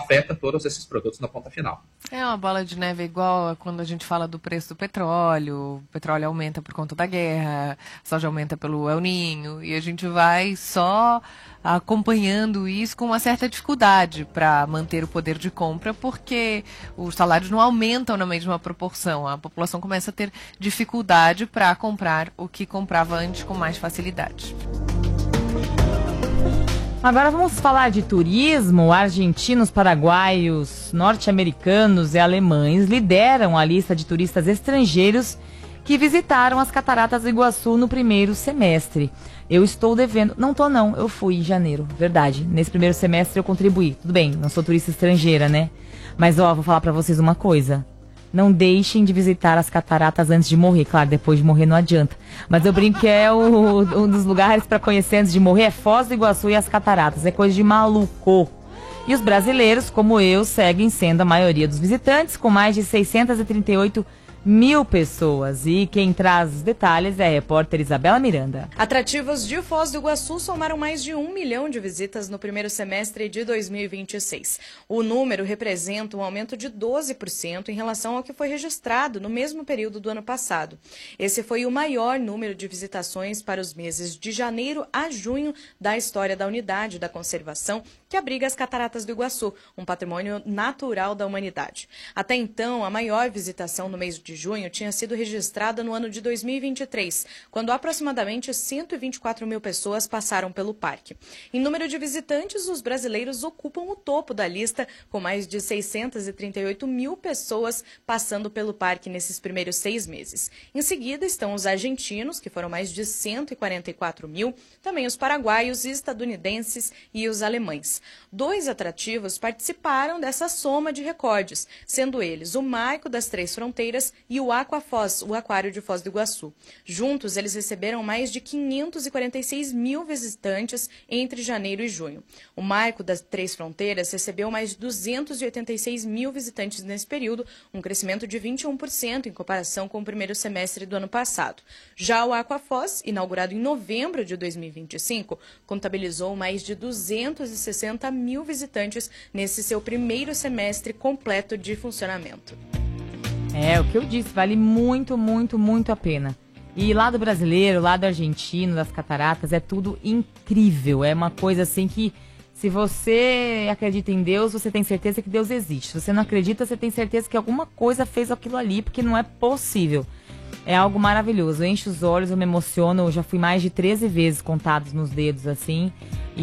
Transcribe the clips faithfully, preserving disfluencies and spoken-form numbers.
afeta todos esses produtos na ponta final. É uma bola de neve igual a quando a gente fala do preço do petróleo, o petróleo aumenta por conta da guerra, a soja aumenta pelo El Niño, e a gente vai só acompanhando isso com uma certa dificuldade para manter o poder de compra, porque os salários não aumentam na mesma proporção, a população começa a ter dificuldade para comprar o que comprava antes com mais facilidade. Agora vamos falar de turismo. Argentinos, paraguaios, norte-americanos e alemães lideram a lista de turistas estrangeiros que visitaram as Cataratas do Iguaçu no primeiro semestre. Eu estou devendo... Não tô não, eu fui em janeiro, verdade. Nesse primeiro semestre eu contribuí. Tudo bem, não sou turista estrangeira, né? Mas ó, vou falar pra vocês uma coisa. Não deixem de visitar as cataratas antes de morrer. Claro, depois de morrer não adianta. Mas eu brinco que é o, um dos lugares para conhecer antes de morrer é Foz do Iguaçu e as cataratas. É coisa de maluco. E os brasileiros, como eu, seguem sendo a maioria dos visitantes, com mais de seiscentos e trinta e oito mil pessoas. E quem traz os detalhes é a repórter Isabela Miranda. Atrativos de Foz do Iguaçu somaram mais de um milhão de visitas no primeiro semestre de dois mil e vinte e seis. O número representa um aumento de doze por cento em relação ao que foi registrado no mesmo período do ano passado. Esse foi o maior número de visitações para os meses de janeiro a junho da história da unidade da conservação que abriga as Cataratas do Iguaçu, um patrimônio natural da humanidade. Até então, a maior visitação no mês de junho tinha sido registrada no ano de dois mil e vinte e três, quando aproximadamente cento e vinte e quatro mil pessoas passaram pelo parque. Em número de visitantes, os brasileiros ocupam o topo da lista, com mais de seiscentos e trinta e oito mil pessoas passando pelo parque nesses primeiros seis meses. Em seguida estão os argentinos, que foram mais de cento e quarenta e quatro mil, também os paraguaios, estadunidenses e os alemães. Dois atrativos participaram dessa soma de recordes, sendo eles o Marco das Três Fronteiras e o Aquafoz, o Aquário de Foz do Iguaçu. Juntos, eles receberam mais de quinhentos e quarenta e seis mil visitantes entre janeiro e junho. O Marco das Três Fronteiras recebeu mais de duzentos e oitenta e seis mil visitantes nesse período, um crescimento de vinte e um por cento em comparação com o primeiro semestre do ano passado. Já o Aquafoz, inaugurado em novembro de dois mil e vinte e cinco, contabilizou mais de duzentos e sessenta mil visitantes nesse seu primeiro semestre completo de funcionamento. É, o que eu disse, vale muito, muito, muito a pena. E lá do brasileiro, lá do argentino, das cataratas, é tudo incrível. É uma coisa assim que, se você acredita em Deus, você tem certeza que Deus existe. Se você não acredita, você tem certeza que alguma coisa fez aquilo ali, porque não é possível. É algo maravilhoso, enche os olhos, eu me emociono. Eu já fui mais de treze vezes contados nos dedos, assim,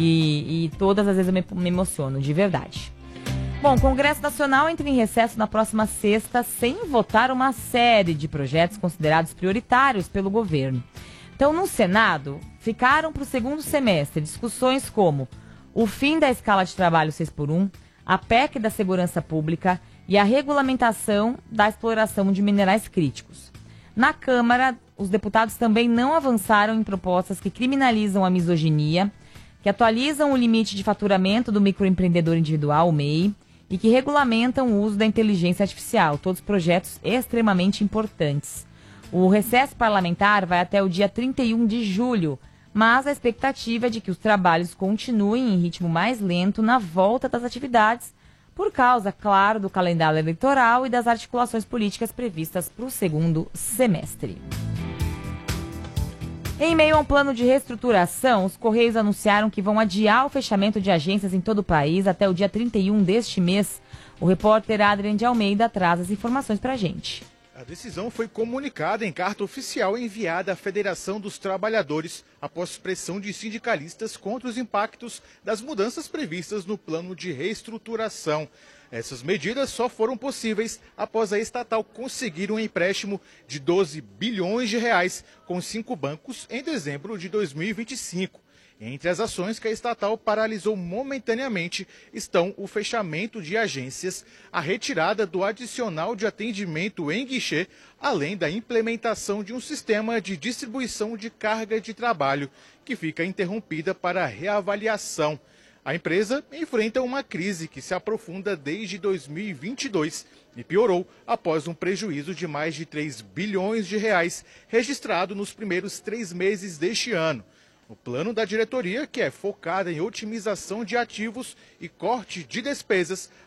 e, e todas as vezes eu me, me emociono, de verdade. Bom, o Congresso Nacional entra em recesso na próxima sexta sem votar uma série de projetos considerados prioritários pelo governo. Então, no Senado, ficaram para o segundo semestre discussões como o fim da escala de trabalho seis por um, a P E C da segurança pública e a regulamentação da exploração de minerais críticos. Na Câmara, os deputados também não avançaram em propostas que criminalizam a misoginia, que atualizam o limite de faturamento do microempreendedor individual, o M E I, e que regulamentam o uso da inteligência artificial, todos projetos extremamente importantes. O recesso parlamentar vai até o dia trinta e um de julho, mas a expectativa é de que os trabalhos continuem em ritmo mais lento na volta das atividades, por causa, claro, do calendário eleitoral e das articulações políticas previstas para o segundo semestre. Em meio a um plano de reestruturação, os Correios anunciaram que vão adiar o fechamento de agências em todo o país até o dia trinta e um deste mês. O repórter Adrian de Almeida traz as informações para a gente. A decisão foi comunicada em carta oficial enviada à Federação dos Trabalhadores após pressão de sindicalistas contra os impactos das mudanças previstas no plano de reestruturação. Essas medidas só foram possíveis após a estatal conseguir um empréstimo de doze bilhões de reais com cinco bancos em dezembro de dois mil e vinte e cinco. Entre as ações que a estatal paralisou momentaneamente estão o fechamento de agências, a retirada do adicional de atendimento em guichê, além da implementação de um sistema de distribuição de carga de trabalho, que fica interrompida para reavaliação. A empresa enfrenta uma crise que se aprofunda desde dois mil e vinte e dois e piorou após um prejuízo de mais de três bilhões de reais registrado nos primeiros três meses deste ano. O plano da diretoria, que é focado em otimização de ativos e corte de despesas,